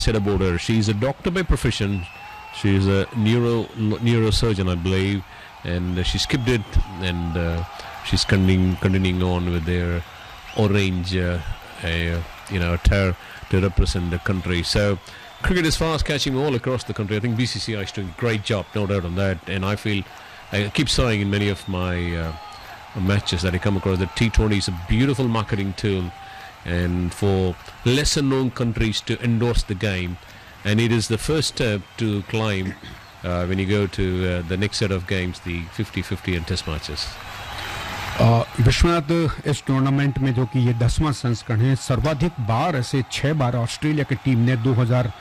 said about her. She's a doctor by profession. She's a neurosurgeon, I believe, and she skipped it, and she's continuing on with their orange, attire to represent the country. So cricket is fast catching all across the country. I think BCCI is doing a great job, no doubt on that. And I keep saying in many of my matches that I come across that T20 is a beautiful marketing tool, and for lesser known countries to endorse the game, and it is the first step to climb when you go to the next set of games, the 50-50 and test matches. Vishwanath, इस tournament में जो कि ये 10वां संस्करण है, सर्वाधिक बार ऐसे 6 बार Australia की टीम ने 2010,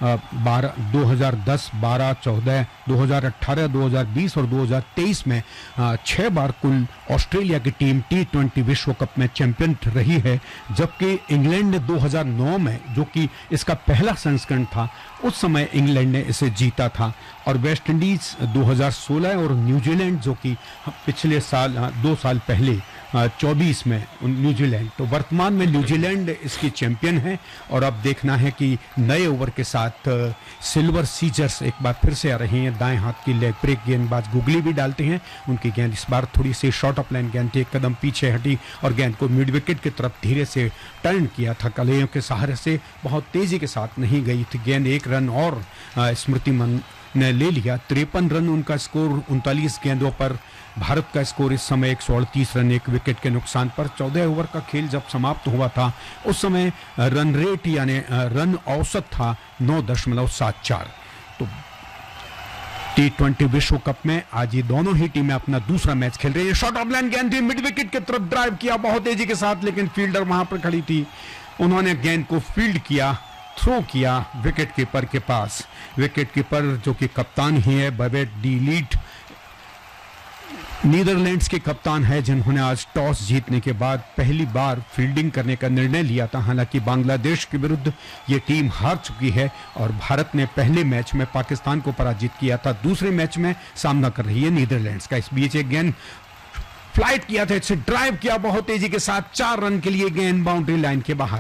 12, 14, 2018, 2020 और 2023 में 6 बार कुल ऑस्ट्रेलिया की टीम T20 विश्व कप में चैंपियन रही है, जबकि इंग्लैंड ने 2009 में, जो कि इसका पहला संस्करण था, उस समय इंग्लैंड ने इसे जीता था, और वेस्ट इंडीज 2016 और न्यूजीलैंड जो कि पिछले साल 2 साल पहले 24 में न्यूजीलैंड, तो वर्तमान में न्यूजीलैंड इसकी चैंपियन है। और अब देखना है कि नए ओवर के साथ सिल्वर सीजर्स एक बार फिर से आ रही हैं। दाएं हाथ की लेग ब्रेक गेंदबाज गुगली भी डालते हैं, उनकी गेंद इस बार थोड़ी सी शॉर्ट ऑफ लाइन गेंद थी, एक कदम पीछे हटी और गेंद को मिड विकेट की तरफ धीरे से टर्न किया था, कलेयों के सहारे से बहुत तेजी के साथ नहीं गई थी गेंद। 1 रन और स्मृति मन ने ले लिया। 53 रन उनका स्कोर 39 गेंदों पर। भारत का स्कोर इस समय 138 रन 1 विकेट के नुकसान पर। 14 ओवर का खेल जब समाप्त हुआ था उस समय रन रेट यानी रन औसत था 9.74। तो T20 विश्व कप में आज ये दोनों ही टीमें अपना दूसरा मैच खेल रही है। शॉर्ट ऑफ लाइन गेंद थी, मिड विकेट की तरफ ड्राइव किया बहुत तेजी के साथ, लेकिन फील्डर वहां पर खड़ी थी, उन्होंने गेंद को फील्ड किया, थ्रो किया विकेट कीपर के पास। विकेट कीपर जो कि कप्तान ही है, बबेट डी लीट, नीदरलैंड्स के कप्तान है, जिन्होंने आज टॉस जीतने के बाद पहली बार फील्डिंग करने का निर्णय लिया था। हालांकि बांग्लादेश के विरुद्ध ये टीम हार चुकी है और भारत ने पहले मैच में पाकिस्तान को पराजित किया था, दूसरे मैच में सामना कर रही है नीदरलैंड्स का। इस बीच एक गेंद फ्लाइट किया था, इसे ड्राइव किया बहुत तेजी के साथ, 4 रन के लिए गेंद बाउंड्री लाइन के बाहर।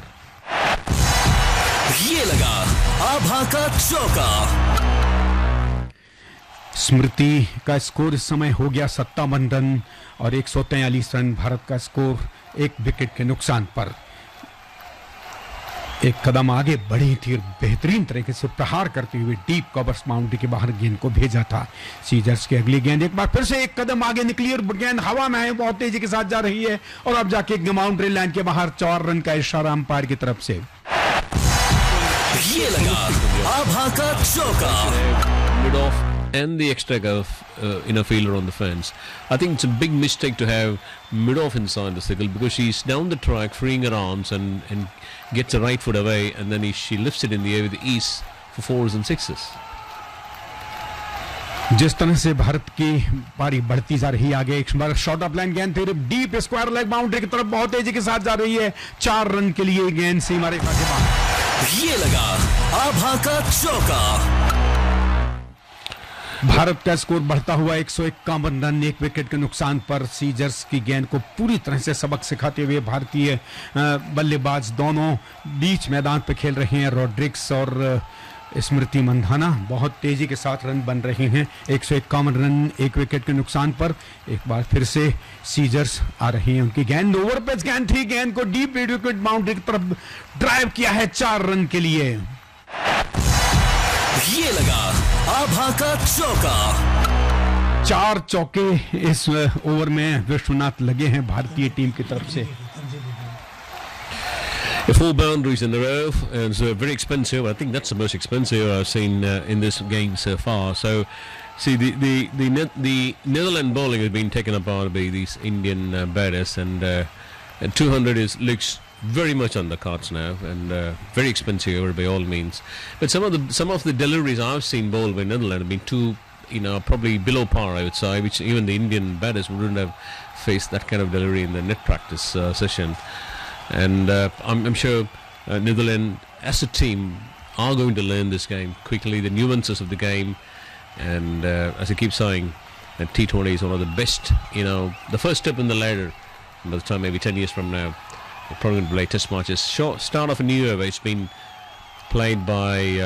ये लगा आभा का चौका। स्मृति का स्कोर इस समय हो गया 57 रन और 143 रन। भारत का स्कोर 1 विकेट के नुकसान पर। एक कदम आगे बढ़ी थी, बेहतरीन तरीके से प्रहार करते हुए डीप कवर्स बाउंड्री के बाहर गेंद को भेजा था। सीजर्स की अगली गेंद एक बार फिर से एक कदम आगे निकली और गेंद हवा में है, बहुत तेजी के साथ जा रही है और अब जाके बाउंड्री लाइन के बाहर 4 रन का इशारा अंपायर की तरफ से। ये लगा आभा का चौका। And the extra fielder on the fence. I think it's a big mistake to have mid-off inside the circle, because she's down the track freeing her arms and gets her right foot away, and then she lifts it in the air with the ease for 4s and 6s. जिस तरह से भारत की पारी बढ़ती जा रही है आगे, एक बार शॉर्ट ऑफ लाइन गेंद थी, डीप स्क्वायर लेग बाउंड्री की तरफ बहुत तेजी के साथ जा रही है, 4 रन के लिए गेंद सीमा रेखा के बाहर। ये लगा आभा का चौका। भारत का स्कोर बढ़ता हुआ 151 रन 1 विकेट के नुकसान पर। सीजर्स की गेंद को पूरी तरह से सबक सिखाते हुए भारतीय बल्लेबाज दोनों बीच मैदान पर खेल रहे हैं। रॉड्रिक्स और स्मृति मंधाना बहुत तेजी के साथ रन बन रहे हैं। 151 रन 1 विकेट के नुकसान पर। एक बार फिर से सीजर्स आ रही हैं, उनकी गेंद ओवर पेस गेंद थी, गेंद को डीप मिड विकेट बाउंड्री की तरफ ड्राइव किया है 4 रन के लिए। ये लगा आभा का चौका। 4 चौके इस ओवर में विश्वनाथ लगे हैं भारतीय टीम की तरफ से। 4 boundaries in a row, and it's very expensive. I think that's the most expensive I've seen in this game so far. So, see, the Netherlands bowling has been taken apart by these Indian batters, and 200 looks very much on the cards now, and very expensive by all means. But some of the deliveries I've seen bowled by Netherlands have been too, probably below par, I would say, which even the Indian batters wouldn't have faced that kind of delivery in the net practice session. And I'm sure Netherlands as a team are going to learn this game quickly, the nuances of the game, and as I keep saying, T20 is one of the best, the first step in the ladder. By the time maybe 10 years from now, we're probably going to play test matches. Start off a new era. It's been played by